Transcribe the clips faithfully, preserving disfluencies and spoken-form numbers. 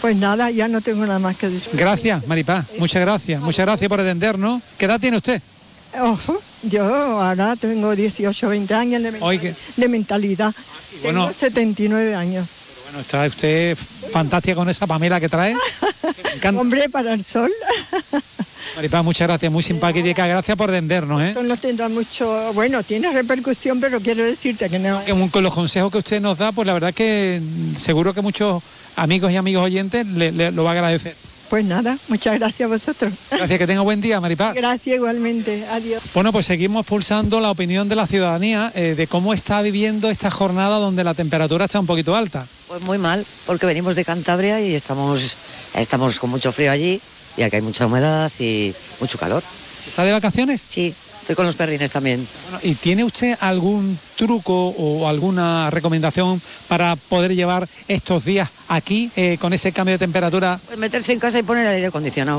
Pues nada, ya no tengo nada más que decir. Gracias, Maripaz, muchas gracias, muchas gracias por atendernos. ¿Qué edad tiene usted? Oh, yo ahora tengo dieciocho, veinte años de, mental, Oye, de mentalidad. Bueno, tengo setenta y nueve años. Bueno, está usted fantástica con esa Pamela que trae. Me encanta. Hombre, para el sol. Maripaz, muchas gracias, muy simpática, gracias por atendernos, ¿eh? Esto no tendrá mucho, bueno, tiene repercusión, pero quiero decirte que no. Que con los consejos que usted nos da, pues la verdad es que seguro que muchos amigos y amigos oyentes le, le, lo va a agradecer. Pues nada, muchas gracias a vosotros. Gracias, que tenga buen día, Maripaz. Gracias igualmente, adiós. Bueno, pues seguimos pulsando la opinión de la ciudadanía eh, de cómo está viviendo esta jornada donde la temperatura está un poquito alta. Pues muy mal, porque venimos de Cantabria y estamos, estamos con mucho frío allí, y aquí hay mucha humedad y mucho calor. ¿Está de vacaciones? Sí, estoy con los perrines también. Bueno, ¿y tiene usted algún truco o alguna recomendación para poder llevar estos días aquí eh, con ese cambio de temperatura? Pues meterse en casa y poner el aire acondicionado.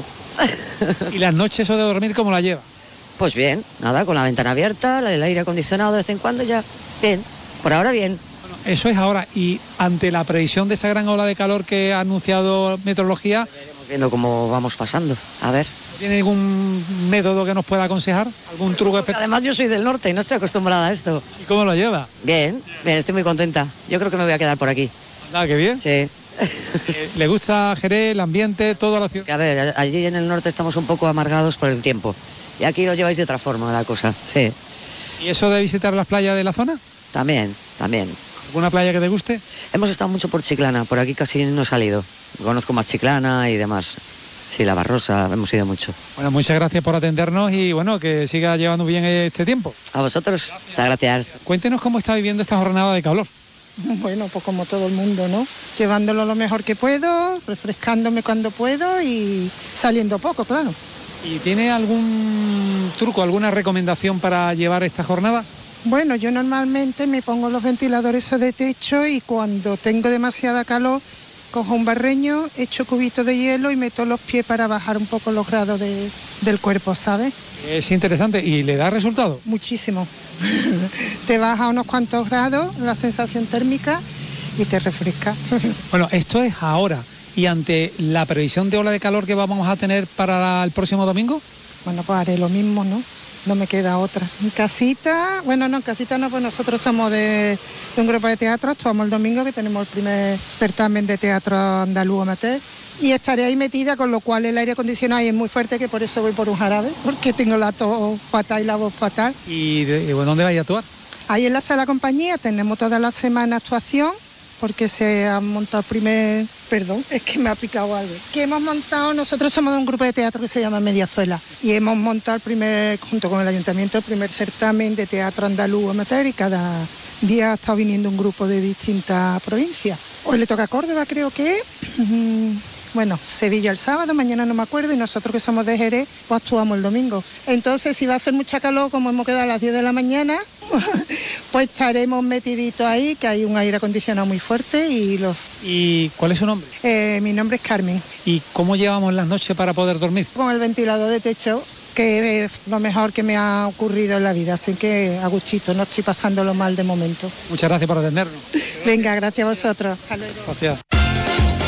¿Y las noches o de dormir cómo la lleva? Pues bien, nada, con la ventana abierta, el aire acondicionado de vez en cuando ya, bien, por ahora bien. Bueno, eso es ahora, y ante la previsión de esa gran ola de calor que ha anunciado Meteorología... Iremos viendo cómo vamos pasando, a ver. ¿Tiene ningún método que nos pueda aconsejar? ¿Algún truco especial? Además yo soy del norte y no estoy acostumbrada a esto. ¿Y cómo lo lleva? Bien, bien, estoy muy contenta. Yo creo que me voy a quedar por aquí. Ah, qué bien. Sí. Eh, ¿Le gusta Jerez, el ambiente, toda la ciudad? A ver, allí en el norte estamos un poco amargados por el tiempo. Y aquí lo lleváis de otra forma la cosa, sí. ¿Y eso de visitar las playas de la zona? También, también. ¿Alguna playa que te guste? Hemos estado mucho por Chiclana, por aquí casi no he salido. Conozco más Chiclana y demás. Sí, La Barrosa, hemos ido mucho. Bueno, muchas gracias por atendernos y bueno, que siga llevando bien este tiempo. A vosotros, gracias. Muchas gracias. Cuéntenos cómo está viviendo esta jornada de calor. Bueno, pues como todo el mundo, ¿no? Llevándolo lo mejor que puedo, refrescándome cuando puedo y saliendo poco, claro. ¿Y tiene algún truco, alguna recomendación para llevar esta jornada? Bueno, yo normalmente me pongo los ventiladores de techo y cuando tengo demasiada calor cojo un barreño, echo cubitos de hielo y meto los pies para bajar un poco los grados de, del cuerpo, ¿sabes? Es interesante. ¿Y le da resultado? Muchísimo. Te baja unos cuantos grados la sensación térmica y te refresca. Bueno, esto es ahora. ¿Y ante la previsión de ola de calor que vamos a tener para el próximo domingo? Bueno, pues haré lo mismo, ¿no? No me queda otra. En casita, bueno, no, en casita no, pues nosotros somos de, de un grupo de teatro, actuamos el domingo que tenemos el primer certamen de teatro andaluz amateur y estaré ahí metida, con lo cual el aire acondicionado ahí es muy fuerte, que por eso voy por un jarabe, porque tengo la tos fatal y la voz fatal. ¿Y de, dónde vais a actuar? Ahí en la sala compañía tenemos toda la semana actuación, porque se ha montado el primer... Perdón, es que me ha picado algo. Que hemos montado, nosotros somos de un grupo de teatro que se llama Mediazuela y hemos montado el primer, junto con el ayuntamiento, el primer certamen de teatro andaluz amateur y cada día ha estado viniendo un grupo de distintas provincias. Hoy le toca a Córdoba, creo que bueno, Sevilla el sábado, mañana no me acuerdo, y nosotros que somos de Jerez, pues actuamos el domingo. Entonces, si va a ser mucha calor, como hemos quedado a las diez de la mañana, pues estaremos metiditos ahí, que hay un aire acondicionado muy fuerte y los... ¿Y cuál es su nombre? Eh, mi nombre es Carmen. ¿Y cómo llevamos las noches para poder dormir? Con el ventilador de techo, que es lo mejor que me ha ocurrido en la vida, así que a gustito, no estoy pasándolo mal de momento. Muchas gracias por atendernos. Venga, gracias a vosotros. Hasta luego. Gracias.